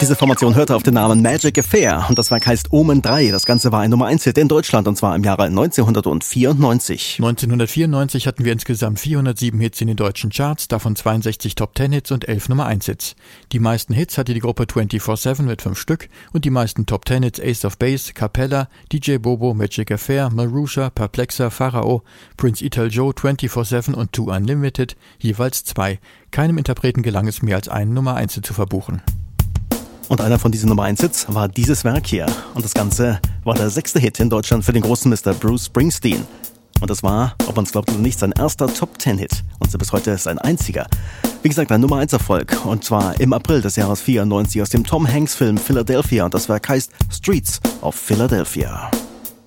Diese Formation hörte auf den Namen Magic Affair und das Werk heißt Omen 3. Das Ganze war ein Nummer-1-Hit in Deutschland und zwar im Jahre 1994. 1994 hatten wir insgesamt 407 Hits in den deutschen Charts, davon 62 Top-10-Hits und 11 Nummer-1-Hits. Die meisten Hits hatte die Gruppe 24/7 mit 5 Stück und die meisten Top-10-Hits Ace of Base, Capella, DJ Bobo, Magic Affair, Marusha, Perplexer, Pharao, Prince Ital Joe, 24/7 und 2 Unlimited, jeweils 2. Keinem Interpreten gelang es mehr als einen Nummer-1-Hit zu verbuchen. Und einer von diesen Nummer-1-Hits war dieses Werk hier. Und das Ganze war der 6. Hit in Deutschland für den großen Mr. Bruce Springsteen. Und das war, ob man es glaubt oder nicht, sein erster Top-10-Hit. Und bis heute sein einziger. Wie gesagt, ein Nummer-1-Erfolg. Und zwar im April des Jahres 94 aus dem Tom Hanks-Film Philadelphia. Und das Werk heißt Streets of Philadelphia.